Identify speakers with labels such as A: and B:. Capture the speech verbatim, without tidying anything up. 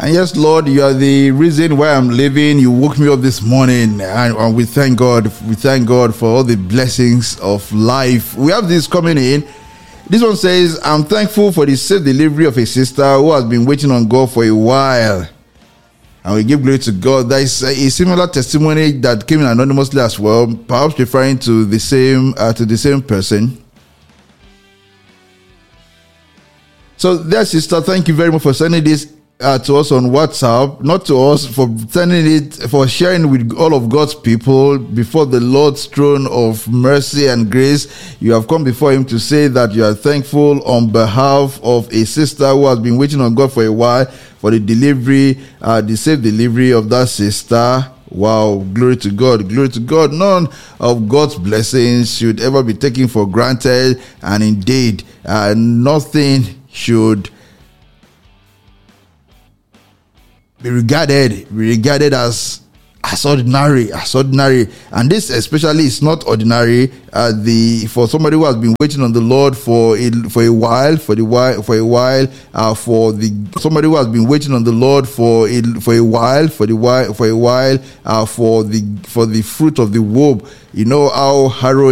A: And yes, Lord, you are the reason why I'm living. You woke me up this morning, and, and we thank God. We thank God for all the blessings of life. We have this coming in. This one says, I'm thankful for the safe delivery of a sister who has been waiting on God for a while. And we give glory to God. There is a, a similar testimony that came in anonymously as well, perhaps referring to the same uh, to the same person. So, dear sister, thank you very much for sending this uh, to us on WhatsApp. Not to us, for sending it, for sharing with all of God's people before the Lord's throne of mercy and grace. You have come before Him to say that you are thankful on behalf of a sister who has been waiting on God for a while for the delivery, uh, the safe delivery of that sister. Wow, glory to God, glory to God. None of God's blessings should ever be taken for granted, and indeed, uh, nothing should be regarded be regarded as as ordinary, as ordinary. And this especially is not ordinary. Uh, the for somebody who has been waiting on the Lord for a, for a while, for the while, for a while, uh, for the somebody who has been waiting on the Lord for a, for a while, for the while, for a while, uh, for the for the fruit of the womb. You know how harrowing